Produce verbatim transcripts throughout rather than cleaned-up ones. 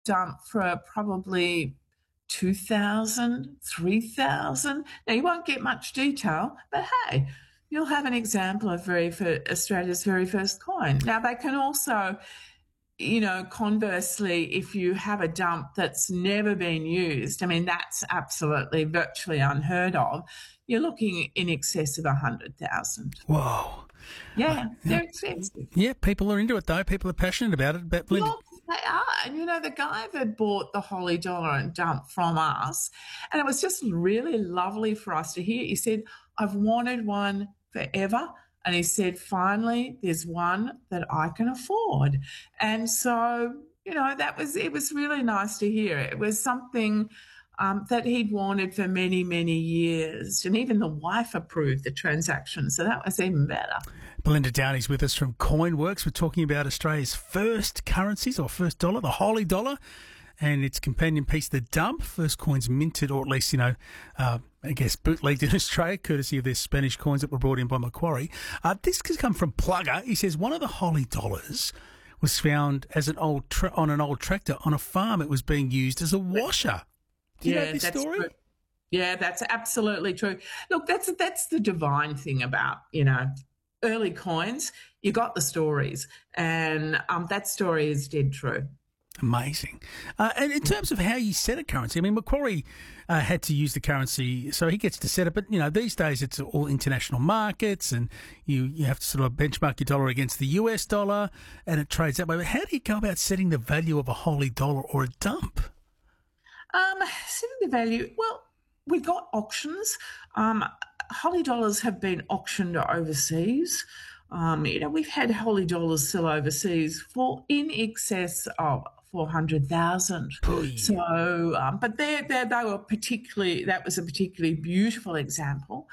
dump for probably two thousand, three thousand. Now, you won't get much detail, but hey, you'll have an example of very for Australia's very first coin. Now, they can also, you know, conversely, if you have a dump that's never been used, I mean, that's absolutely virtually unheard of. You're looking in excess of one hundred thousand. Whoa. Yeah, they're expensive. Yeah, people are into it, though. People are passionate about it. But Linda, Look, they are. And, you know, the guy that bought the Holly Dollar and dump from us, and it was just really lovely for us to hear. He said, I've wanted one forever. And he said, finally, there's one that I can afford. And so, you know, that was, it was really nice to hear. It was something um, that he'd wanted for many, many years. And even the wife approved the transaction. So that was even better. Belinda Downey's with us from CoinWorks. We're talking about Australia's first currencies or first dollar, the Holly Dollar, and its companion piece, the dump. First coins minted, or at least, you know, uh, I guess bootlegged in Australia, courtesy of their Spanish coins that were brought in by Macquarie. Uh, this has come from Plugger. He says one of the Holly Dollars was found as an old tra- on an old tractor on a farm. It was being used as a washer. Do you yeah, know this that's story? True. Yeah, that's absolutely true. Look, that's that's the divine thing about, you know, early coins. You got the stories, and um, that story is dead true. Amazing. Uh, and in terms of how you set a currency, I mean, Macquarie uh, had to use the currency, so he gets to set it. But, you know, these days it's all international markets, and you, you have to sort of benchmark your dollar against the U S dollar, and it trades that way. But how do you go about setting the value of a Holly Dollar or a dump? Um, setting the value, well, we got auctions. Um, Holly Dollars have been auctioned overseas. Um, you know, we've had Holly Dollars still overseas for in excess of four hundred thousand. So, um, but they they they were particularly, that was a particularly beautiful example.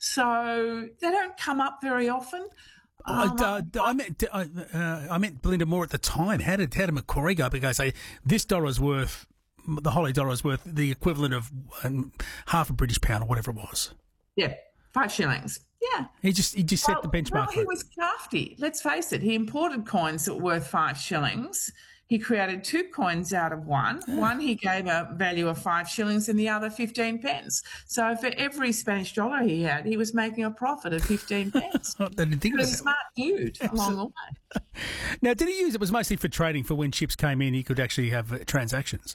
So they don't come up very often. Um, I, uh, I meant, uh, I meant Belinda more at the time. How did how did Macquarie go? Because say this dollar is worth, the Holly Dollar is worth the equivalent of um, half a British pound or whatever it was. Yeah, five shillings. Yeah. He just he just well, set the benchmark. Well, he was crafty. Let's face it. He imported coins that were worth five shillings. He created two coins out of one. Yeah. One he gave a value of five shillings and the other fifteen pence. So for every Spanish dollar he had, he was making a profit of fifteen pence. I didn't think he was a smart dude along the way. Now, did he use it? Was mostly for trading, for when ships came in, he could actually have uh, transactions?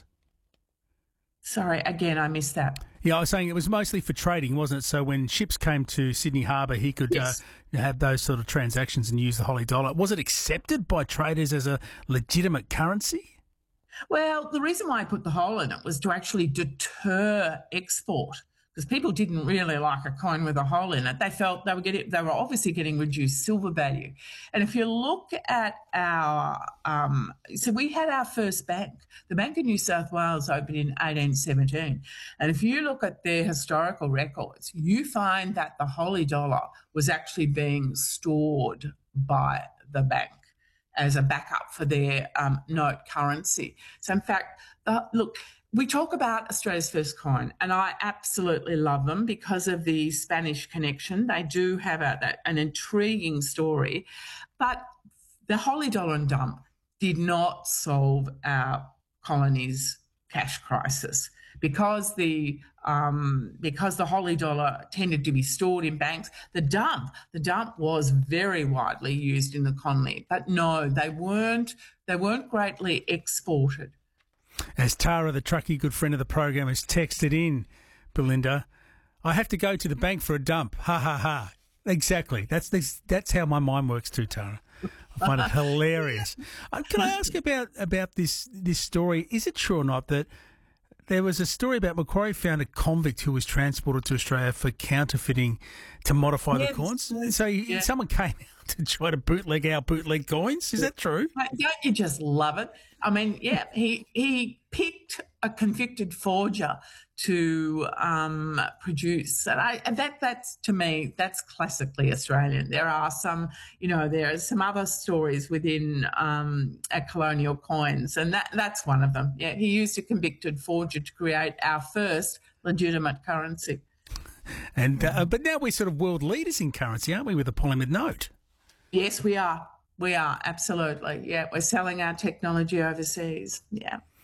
Sorry, again, I missed that. Yeah, I was saying it was mostly for trading, wasn't it? So when ships came to Sydney Harbour, he could yes. uh, have those sort of transactions and use the Holly Dollar. Was it accepted by traders as a legitimate currency? Well, the reason why I put the hole in it was to actually deter export, because people didn't really like a coin with a hole in it. They felt they were getting, they were obviously getting reduced silver value. And if you look at our, um, so we had our first bank. The Bank of New South Wales opened in eighteen seventeen. And if you look at their historical records, you find that the Holly Dollar was actually being stored by the bank as a backup for their um, note currency. So in fact, uh, look, we talk about Australia's first coin, and I absolutely love them because of the Spanish connection. They do have a, an intriguing story, but the Holly Dollar and dump did not solve our colony's cash crisis because the um, because the Holly Dollar tended to be stored in banks. The dump, the dump was very widely used in the colony, but no, they weren't. They weren't greatly exported. As Tara, the truckie, good friend of the program, has texted in, Belinda, I have to go to the bank for a dump. Ha, ha, ha. Exactly. That's this, that's how my mind works too, Tara. I find it hilarious. Uh, can I ask about, about this, this story? Is it true or not that there was a story about Macquarie found a convict who was transported to Australia for counterfeiting to modify yeah, the coins? So yeah. someone came out to try to bootleg our bootleg coins? Is that true? Don't you just love it? I mean, yeah, he he picked a convicted forger to um, produce, and, I, and that that's to me that's classically Australian. There are some, you know, there are some other stories within um, our colonial coins, and that that's one of them. Yeah, he used a convicted forger to create our first legitimate currency. And uh, but now we're sort of world leaders in currency, aren't we, with the polymer note? Yes, we are. We are, absolutely. Yeah, we're selling our technology overseas. Yeah.